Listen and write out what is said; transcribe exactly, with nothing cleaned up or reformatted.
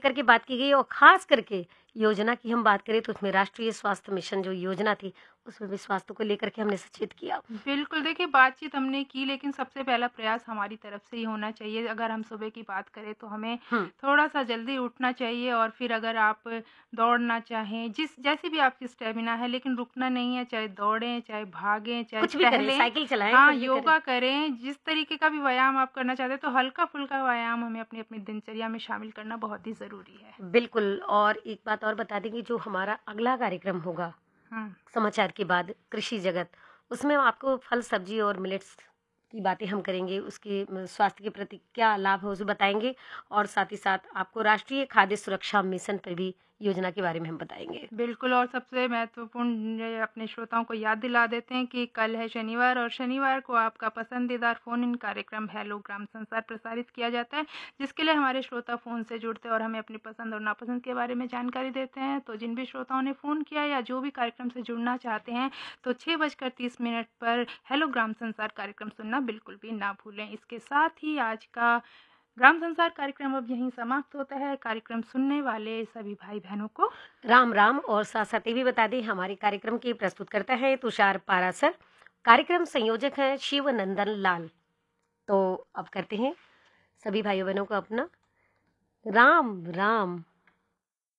लेकर के बात की गई और खास करके योजना की हम बात करें तो उसमें राष्ट्रीय स्वास्थ्य मिशन जो योजना थी उसमें भी स्वास्थ्य को लेकर के हमने सचेत किया। बिल्कुल, देखिए बातचीत हमने की लेकिन सबसे पहला प्रयास हमारी तरफ से ही होना चाहिए। अगर हम सुबह की बात करें तो हमें हम्म। थोड़ा-सा जल्दी उठना चाहिए और फिर अगर आप दौड़ना चाहें, जिस जैसी भी आपकी स्टैमिना है लेकिन रुकना नहीं है, चाहे दौड़ें, चाहे भागें, चाहे कुछ भी करें, टहलें, साइकिल चलाएं, हाँ, कुछ भी करें। योगा करें, जिस तरीके का भी व्यायाम आप करना चाहते हैं तो हल्का-फुल्का व्यायाम हमें अपनी-अपनी दिनचर्या में शामिल करना बहुत ही ज़रूरी है। बिल्कुल। और एक बात और बता दें कि जो हमारा अगला कार्यक्रम होगा हुँ। समाचार के बाद कृषि जगत, उसमें आपको फल सब्जी और मिलेट्स की बातें हम करेंगे, उसके म, स्वास्थ्य के प्रति क्या लाभ है उसे बताएंगे और साथ ही साथ आपको राष्ट्रीय खाद्य सुरक्षा मिशन पर भी योजना के बारे में हम बताएंगे। बिल्कुल और सबसे महत्वपूर्ण ये अपने श्रोताओं को याद दिला देते हैं कि कल है शनिवार और शनिवार को आपका पसंदीदा फ़ोन इन कार्यक्रम हेलो ग्राम संसार प्रसारित किया जाता है, जिसके लिए हमारे श्रोता फ़ोन से जुड़ते हैं और हमें अपनी पसंद और नापसंद के बारे में जानकारी देते हैं। तो जिन भी श्रोताओं ने फ़ोन किया या जो भी कार्यक्रम से जुड़ना चाहते हैं, तो छः बजकर तीस मिनट पर हेलो ग्राम संसार कार्यक्रम सुनना बिल्कुल भी ना भूलें। इसके साथ ही आज का ग्राम संसार कार्यक्रम अब यहीं समाप्त होता है। कार्यक्रम सुनने वाले सभी भाई बहनों को राम राम। और साथ साथ ये भी बता दें हमारे कार्यक्रम के प्रस्तुतकर्ता है तुषार पारासर, कार्यक्रम संयोजक है शिव नंदन लाल। तो अब करते हैं सभी भाइयों बहनों को अपना राम राम।